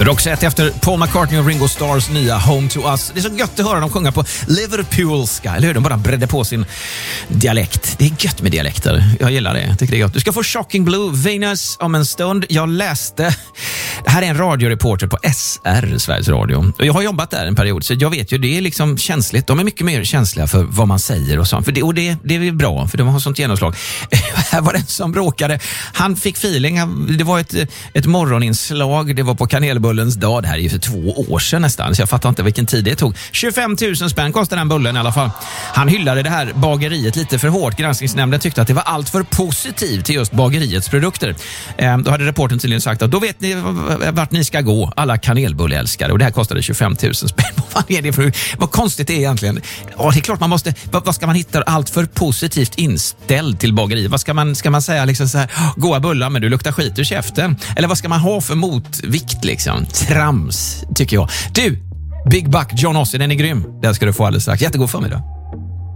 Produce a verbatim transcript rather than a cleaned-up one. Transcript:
Roxette efter Paul McCartney och Ringo Starrs nya Home to Us. Det är så gött att höra dem sjunga på Liverpoolska, eller hur? De bara bredde på sin dialekt. Det är gött med dialekter. Jag gillar det. Jag tycker det är gott. Du ska få Shocking Blue, Venus om en stund. Jag läste... Det här är en radioreporter på S R, Sveriges Radio. Jag har jobbat där en period, så jag vet ju, det är liksom känsligt. De är mycket mer känsliga för vad man säger och sånt. För det, och det, det är bra, för de har sånt genomslag. Här var den som bråkade. Han fick feeling. Det var ett, ett morgoninslag. Det var på kanelbullens dag. Det här är ju för två år sedan nästan, så jag fattar inte vilken tid det tog. tjugofem tusen spänn kostade den bullen i alla fall. Han hyllade det här bageriet lite för hårt. Granskningsnämnden tyckte att det var allt för positivt till just bageriets produkter. Ehm, då hade reporten tydligen sagt att då vet ni vart ni ska gå, alla kanelbullälskare. Och det här kostade tjugofem tusen spänn. Vad är det för, vad konstigt det är egentligen. Ja, det är klart man måste, vad, vad ska man hitta allt för positivt inställd till bageriet? Vad ska man, ska man säga liksom så här, goa bullar men du luktar skit ur käften? Eller vad ska man ha för motvikt liksom? Trams, tycker jag. Du, Big Buck, John Ossie, den är grym. Den ska du få alldeles strax. Jättegod förmiddag.